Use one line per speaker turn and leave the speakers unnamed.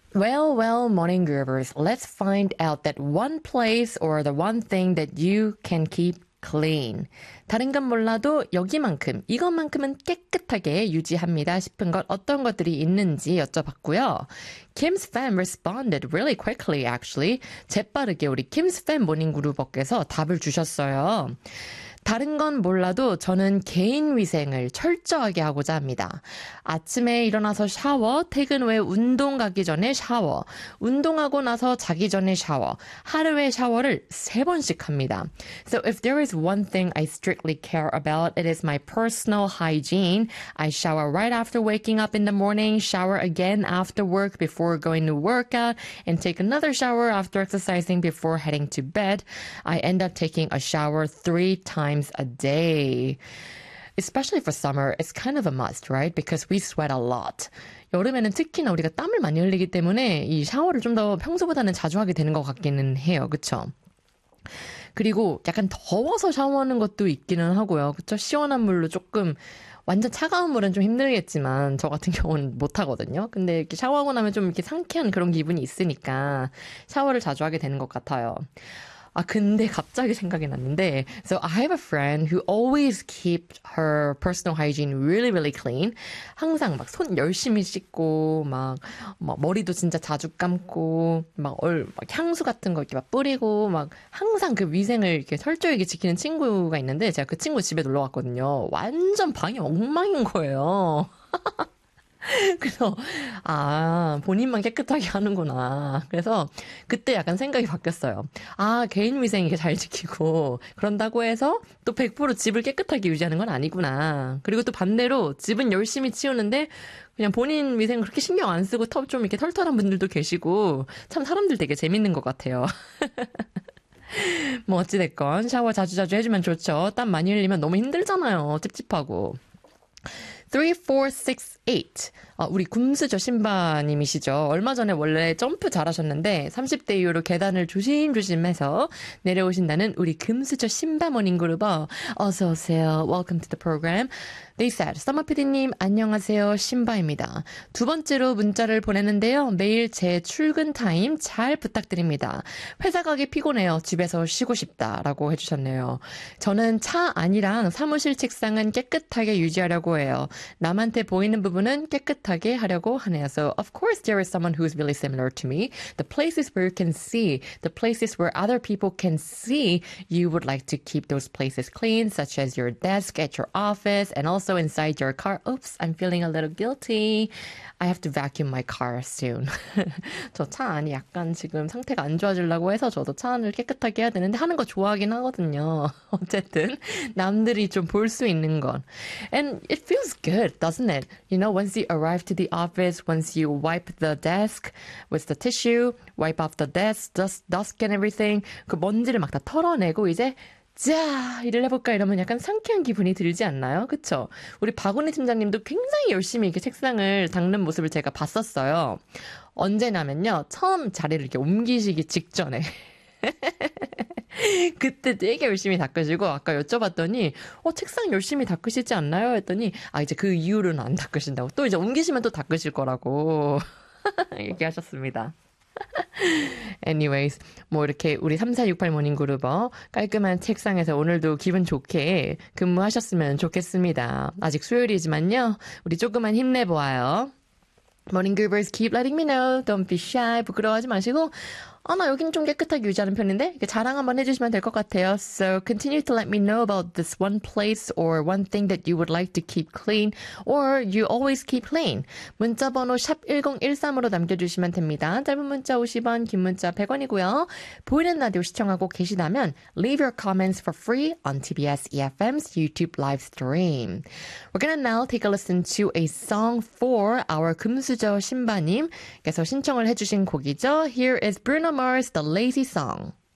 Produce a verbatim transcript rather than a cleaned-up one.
Well, well, morning groovers, let's find out that one place or the one thing that you can keep clean. 다른 건 몰라도 여기만큼, 이것만큼은 깨끗하게 유지합니다 싶은 것 어떤 것들이 있는지 여쭤봤고요. Kim's fan responded really quickly, actually. 재빠르게 우리 Kim's fan 모닝 그루버께서 답을 주셨어요. 다른 건 몰라도 저는 개인 위생을 철저하게 하고자 합니다. 아침에 일어나서 샤워, 퇴근 후에 운동 가기 전에 샤워, 운동하고 나서 자기 전에 샤워, 하루에 샤워를 세 번씩 합니다. So if there is one thing I strictly care about, it is my personal hygiene. I shower right after waking up in the morning, shower again after work before going to workout, and take another shower after exercising before heading to bed. I end up taking a shower three times a day. Especially for summer, it's kind of a must, right? Because we sweat a lot. 여름에는 특히나 우리가 땀을 많이 흘리기 때문에 이 샤워를 좀 더 평소보다는 자주 하게 되는 것 같기는 해요. 그쵸? 그리고 약간 더워서 샤워하는 것도 있기는 하고요. 그쵸? 시원한 물로 조금 완전 차가운 물은 좀 힘들겠지만 저 같은 경우는 못 하거든요. 근데 이렇게 샤워하고 나면 좀 이렇게 상쾌한 그런 기분이 있으니까 샤워를 자주 하게 되는 것 같아요. 아, 근데 갑자기 생각이 났는데, so I have a friend who always keeps her personal hygiene really, really clean. 항상 막 손 열심히 씻고, 막, 막 머리도 진짜 자주 감고, 막 얼, 막 향수 같은 거 이렇게 막 뿌리고, 막 항상 그 위생을 이렇게 철저하게 지키는 친구가 있는데, 제가 그 친구 집에 놀러 갔거든요. 완전 방이 엉망인 거예요. 그래서 아 본인만 깨끗하게 하는구나. 그래서 그때 약간 생각이 바뀌었어요. 아 개인 위생 이렇게 잘 지키고 그런다고 해서 또 백 퍼센트 집을 깨끗하게 유지하는 건 아니구나. 그리고 또 반대로 집은 열심히 치우는데 그냥 본인 위생 그렇게 신경 안 쓰고 턱 좀 이렇게 털털한 분들도 계시고 참 사람들 되게 재밌는 것 같아요. 뭐 어찌됐건 샤워 자주자주 해주면 좋죠. 땀 많이 흘리면 너무 힘들잖아요. 찝찝하고. three four six eight. 어, 우리 굼스저 신바님이시죠. 얼마 전에 원래 점프 잘하셨는데 삼십 대 이후로 계단을 조심조심해서 내려오신다는 우리 굼스저 신바 모닝그룹어 어서 오세요. Welcome to the program. They said, 서머 피디님 안녕하세요. 신바입니다. 두 번째로 문자를 보내는데요. 매일 제 출근 타임 잘 부탁드립니다. 회사 가기 피곤해요. 집에서 쉬고 싶다라고 해주셨네요. 저는 차 안이랑 사무실 책상은 깨끗하게 유지하려고 해요. 남한테 보이는 부분은 깨끗하게 하려고 하네요. So of course there is someone who is really similar to me. The places where you can see, the places where other people can see, you would like to keep those places clean, such as your desk at your office and also inside your car. Oops, I'm feeling a little guilty. I have to vacuum my car soon. 저 차 안이 약간 지금 상태가 안 좋아지려고 해서 저도 차 안을 깨끗하게 해야 되는데 하는 거 좋아하긴 하거든요. 어쨌든 남들이 좀 볼 수 있는 건. And it feels good, doesn't it? You know, once you arrive to the office, once you wipe the desk with the tissue, wipe off the desk, dust, dust and everything, 그 먼지를 막 다 털어내고 이제 자, 일을 해볼까 이러면 약간 상쾌한 기분이 들지 않나요? 그쵸? 우리 박은희 팀장님도 굉장히 열심히 이렇게 책상을 닦는 모습을 제가 봤었어요. 언제냐면요. 처음 자리를 이렇게 옮기시기 직전에. 그때 되게 열심히 닦으시고 아까 여쭤봤더니 어 책상 열심히 닦으시지 않나요? 했더니 아 이제 그 이후로는 안 닦으신다고. 또 이제 옮기시면 또 닦으실 거라고 얘기하셨습니다. Anyways, 뭐 이렇게 우리 삼사육팔 모닝그룹어 깔끔한 책상에서 오늘도 기분 좋게 근무하셨으면 좋겠습니다. 아직 수요일이지만요. 우리 조금만 힘내보아요. Morning Groovers, keep letting me know. Don't be shy. 부끄러워하지 마시고 아, 나 여긴 좀 깨끗하게 유지하는 편인데 이렇게 자랑 한번 해주시면 될 것 같아요. So continue to let me know about this one place or one thing that you would like to keep clean or you always keep clean. 문자 번호 샵 일공일삼으로 남겨주시면 됩니다. 짧은 문자 오십 원, 긴 문자 백 원이고요. 보이는 라디오 시청하고 계시다면 leave your comments for free on 티비에스 이에프엠's YouTube live stream. We're gonna now take a listen to a song for our 금수저 신바님께서 신청을 해주신 곡이죠. Here is Bruno Mars, The Lazy Song.